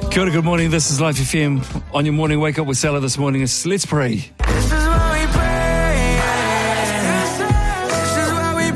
Kia ora, good morning. This is Life FM. On your morning wake up with Salah this morning, let's pray. This is what we pray. This is what we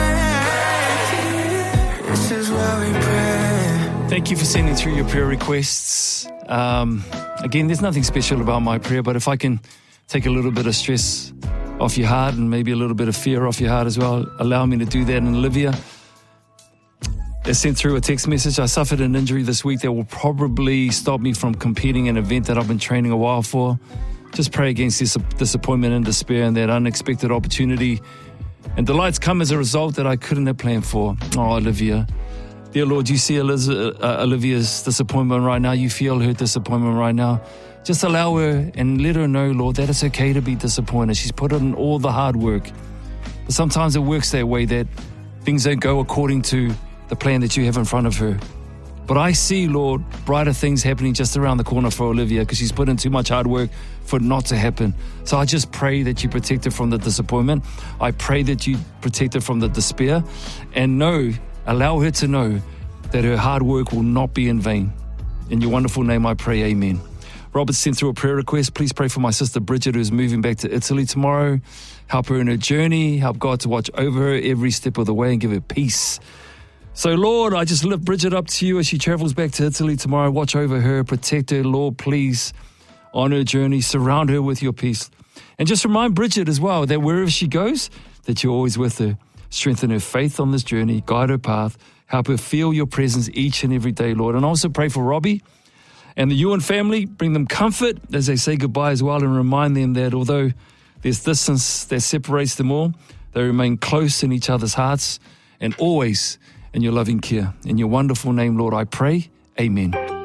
pray. This is what we pray. Thank you for sending through your prayer requests. Again, there's nothing special about my prayer, but if I can take a little bit of stress off your heart and maybe a little bit of fear off your heart as well, allow me to do that. And Olivia, they sent through a text message. I suffered an injury this week that will probably stop me from competing in an event that I've been training a while for. Just pray against this disappointment and despair and that unexpected opportunity. And delights come as a result that I couldn't have planned for. Oh, Olivia. Dear Lord, you see Olivia's disappointment right now. You feel her disappointment right now. Just allow her and let her know, Lord, that it's okay to be disappointed. She's put in all the hard work. But sometimes it works that way, that things don't go according to the plan that you have in front of her. But I see, Lord, brighter things happening just around the corner for Olivia because she's put in too much hard work for it not to happen. So I just pray that you protect her from the disappointment. I pray that you protect her from the despair. And allow her to know that her hard work will not be in vain. In your wonderful name I pray, amen. Robert sent through a prayer request. Please pray for my sister Bridget, who's moving back to Italy tomorrow. Help her in her journey. Help God to watch over her every step of the way and give her peace. So, Lord, I just lift Bridget up to you as she travels back to Italy tomorrow. Watch over her, protect her, Lord, please, on her journey. Surround her with your peace. And just remind Bridget as well that wherever she goes, that you're always with her. Strengthen her faith on this journey, guide her path, help her feel your presence each and every day, Lord. And also pray for Robbie and the Ewan family. Bring them comfort as they say goodbye as well, and remind them that although there's distance that separates them all, they remain close in each other's hearts and always in your loving care. In your wonderful name, Lord, I pray. Amen.